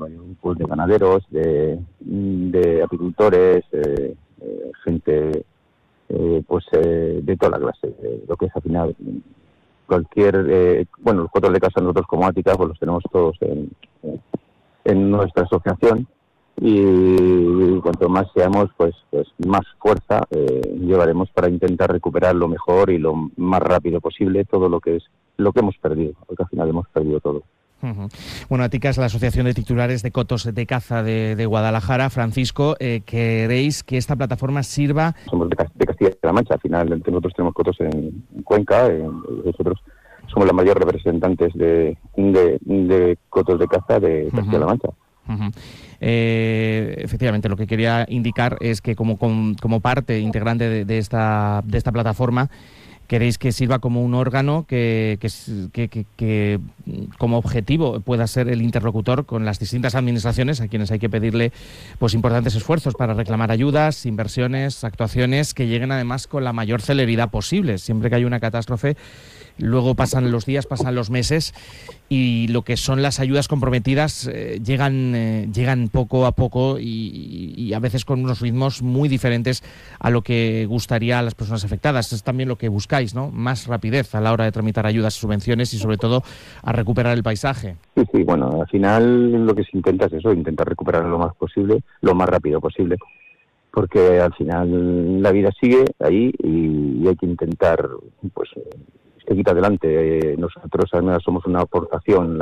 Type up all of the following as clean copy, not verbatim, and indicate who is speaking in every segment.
Speaker 1: hay grupos de ganaderos, de apicultores, gente de toda la clase, lo que es al final cualquier, los cotos de caza nosotros como Ática pues los tenemos todos en nuestra asociación, y cuanto más seamos pues más fuerza llevaremos para intentar recuperar lo mejor y lo más rápido posible todo lo que hemos perdido, porque al final hemos perdido todo.
Speaker 2: Uh-huh. Bueno, Ática es la Asociación de Titulares de Cotos de Caza de Guadalajara. Francisco, ¿queréis que esta plataforma sirva?
Speaker 1: Somos de Castilla-La Mancha, al final nosotros tenemos cotos en Cuenca, nosotros somos los mayores representantes de cotos de caza de Castilla-La Mancha.
Speaker 2: Uh-huh. Efectivamente, lo que quería indicar es que como parte integrante de esta plataforma, queréis que sirva como un órgano que como objetivo pueda ser el interlocutor con las distintas administraciones a quienes hay que pedirle pues importantes esfuerzos para reclamar ayudas, inversiones, actuaciones que lleguen además con la mayor celeridad posible. Siempre que hay una catástrofe, luego pasan los días, pasan los meses y lo que son las ayudas comprometidas llegan poco a poco y a veces con unos ritmos muy diferentes a lo que gustaría a las personas afectadas. Es también lo que buscáis, ¿no? Más rapidez a la hora de tramitar ayudas, subvenciones y sobre todo a recuperar el paisaje.
Speaker 1: Sí, bueno, al final lo que se intenta es eso, intentar recuperar lo más posible, lo más rápido posible, porque al final la vida sigue ahí y hay que intentar seguir adelante. Nosotros además somos una aportación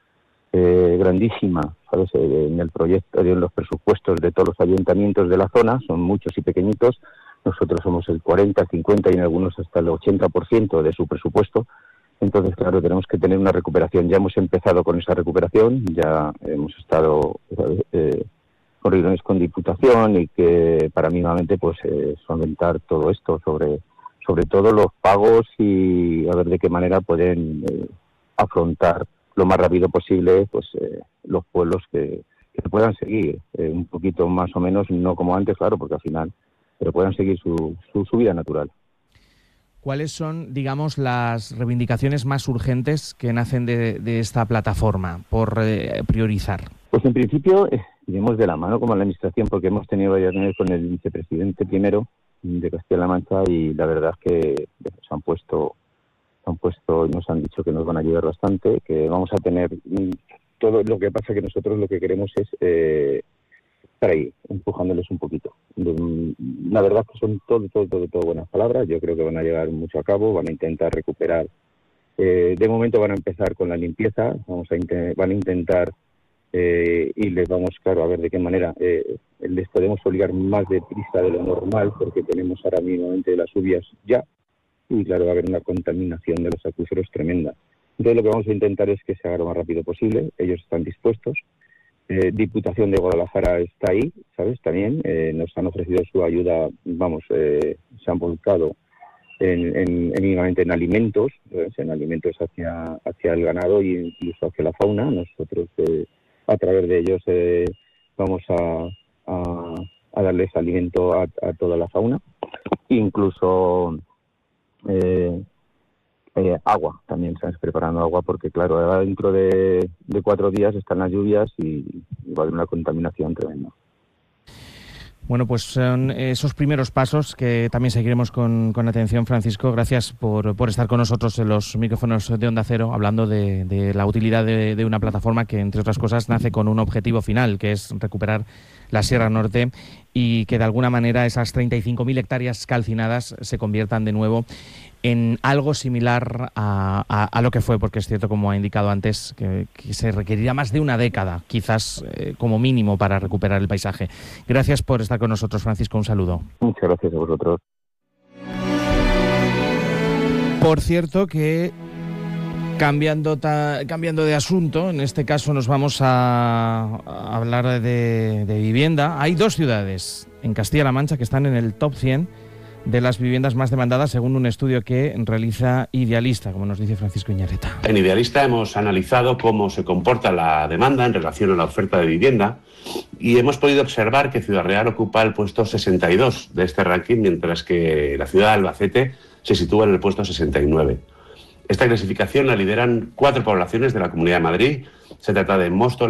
Speaker 1: grandísima, ¿sabes? En el proyecto, en los presupuestos de todos los ayuntamientos de la zona, son muchos y pequeñitos. Nosotros somos el 40, 50 y en algunos hasta el 80% de su presupuesto. Entonces, claro, tenemos que tener una recuperación. Ya hemos empezado con esa recuperación, ya hemos estado con reuniones con Diputación y que para mí nuevamente solventar todo esto sobre todo los pagos y a ver de qué manera pueden afrontar lo más rápido posible los pueblos que puedan seguir un poquito más o menos, no como antes, claro, porque al final, pero puedan seguir su vida natural.
Speaker 2: ¿Cuáles son, digamos, las reivindicaciones más urgentes que nacen de esta plataforma por priorizar?
Speaker 1: Pues en principio iremos de la mano como la administración, porque hemos tenido varias reuniones con el vicepresidente primero de Castilla-La Mancha y la verdad es que se han puesto y nos han dicho que nos van a ayudar bastante, que vamos a tener todo. Lo que pasa que nosotros lo que queremos es estar ahí, empujándoles un poquito. La verdad es que son todo buenas palabras. Yo creo que van a llegar mucho a cabo, van a intentar recuperar. De momento van a empezar con la limpieza, van a intentar y les vamos, claro, a ver de qué manera les podemos obligar más deprisa de lo normal, porque tenemos ahora mínimamente las lluvias ya, y claro, va a haber una contaminación de los acuíferos tremenda. Entonces lo que vamos a intentar es que se haga lo más rápido posible. Ellos están dispuestos. Diputación de Guadalajara está ahí, ¿sabes? También nos han ofrecido su ayuda, se han volcado mínimamente en alimentos, ¿sabes? En alimentos hacia el ganado e incluso hacia la fauna. Nosotros a través de ellos vamos a darles alimento a toda la fauna, incluso agua, también están preparando agua, porque claro, ahora dentro de 4 días están las lluvias y va a haber una contaminación tremenda.
Speaker 2: Bueno, pues son esos primeros pasos que también seguiremos con atención, Francisco. Gracias por estar con nosotros en los micrófonos de Onda Cero, hablando de la utilidad de una plataforma que, entre otras cosas, nace con un objetivo final, que es recuperar la Sierra Norte y que, de alguna manera, esas 35.000 hectáreas calcinadas se conviertan de nuevo en algo similar a lo que fue, porque es cierto, como ha indicado antes, que se requeriría más de una década, quizás como mínimo, para recuperar el paisaje. Gracias por estar con nosotros, Francisco. Un saludo.
Speaker 1: Muchas gracias a vosotros.
Speaker 2: Por cierto que, cambiando de asunto, en este caso nos vamos a hablar de vivienda. Hay 2 ciudades en Castilla-La Mancha que están en el top 100 de las viviendas más demandadas, según un estudio que realiza Idealista, como nos dice Francisco Iñarreta.
Speaker 3: En Idealista hemos analizado cómo se comporta la demanda en relación a la oferta de vivienda y hemos podido observar que Ciudad Real ocupa el puesto 62 de este ranking, mientras que la ciudad de Albacete se sitúa en el puesto 69. Esta clasificación la lideran 4 poblaciones de la Comunidad de Madrid. Se trata de Móstoles,